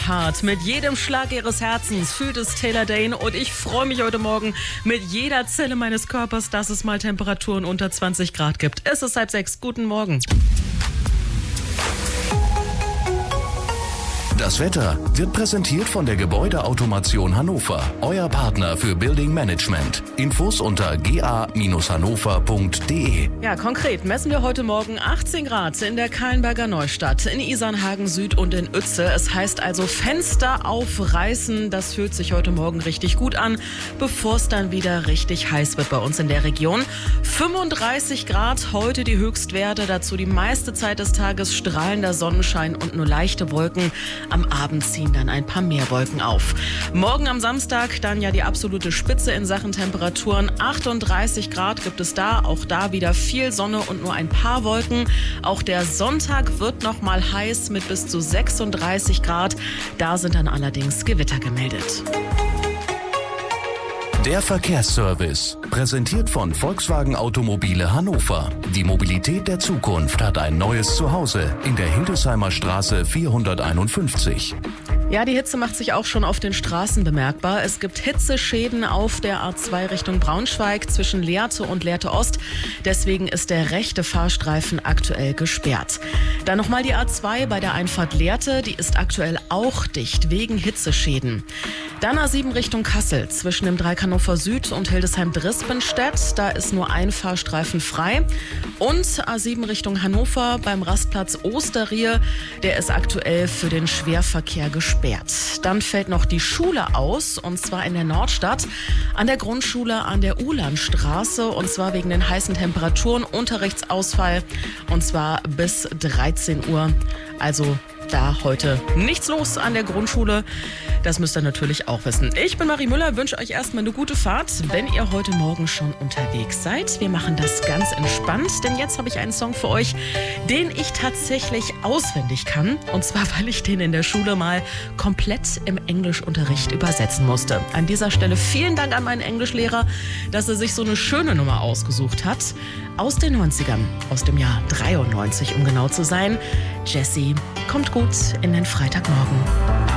Part. Mit jedem Schlag ihres Herzens fühlt es Taylor Dayne und ich freue mich heute Morgen mit jeder Zelle meines Körpers, dass es mal Temperaturen unter 20 Grad gibt. Es ist 5:30. Guten Morgen. Das Wetter wird präsentiert von der Gebäudeautomation Hannover, euer Partner für Building Management. Infos unter ga-hannover.de. Ja, konkret messen wir heute Morgen 18 Grad in der Kahlenberger Neustadt, in Isernhagen Süd und in Uetze. Es heißt also Fenster aufreißen. Das fühlt sich heute Morgen richtig gut an, bevor es dann wieder richtig heiß wird bei uns in der Region. 35 Grad heute die Höchstwerte, dazu die meiste Zeit des Tages strahlender Sonnenschein und nur leichte Wolken. Am Abend ziehen dann ein paar mehr Wolken auf. Morgen am Samstag dann ja die absolute Spitze in Sachen Temperaturen. 38 Grad gibt es da, auch da wieder viel Sonne und nur ein paar Wolken. Auch der Sonntag wird noch mal heiß mit bis zu 36 Grad. Da sind dann allerdings Gewitter gemeldet. Der Verkehrsservice, präsentiert von Volkswagen Automobile Hannover. Die Mobilität der Zukunft hat ein neues Zuhause in der Hildesheimer Straße 451. Ja, die Hitze macht sich auch schon auf den Straßen bemerkbar. Es gibt Hitzeschäden auf der A2 Richtung Braunschweig zwischen Lehrte und Lehrte Ost. Deswegen ist der rechte Fahrstreifen aktuell gesperrt. Dann nochmal die A2 bei der Einfahrt Lehrte. Die ist aktuell auch dicht wegen Hitzeschäden. Dann A7 Richtung Kassel zwischen dem Dreieck Hannover Süd und Hildesheim-Drispenstedt. Da ist nur ein Fahrstreifen frei. Und A7 Richtung Hannover beim Rastplatz Osterrier. Der ist aktuell für den Schwerverkehr gesperrt. Dann fällt noch die Schule aus, und zwar in der Nordstadt, an der Grundschule an der Uhlandstraße, und zwar wegen den heißen Temperaturen, Unterrichtsausfall, und zwar bis 13 Uhr. Also da heute nichts los an der Grundschule. Das müsst ihr natürlich auch wissen. Ich bin Marie Müller, wünsche euch erstmal eine gute Fahrt, wenn ihr heute Morgen schon unterwegs seid. Wir machen das ganz entspannt, denn jetzt habe ich einen Song für euch, den ich tatsächlich auswendig kann. Und zwar, weil ich den in der Schule mal komplett im Englischunterricht übersetzen musste. An dieser Stelle vielen Dank an meinen Englischlehrer, dass er sich so eine schöne Nummer ausgesucht hat. Aus den 90ern, aus dem Jahr 93, um genau zu sein. Jessie kommt gut in den Freitagmorgen.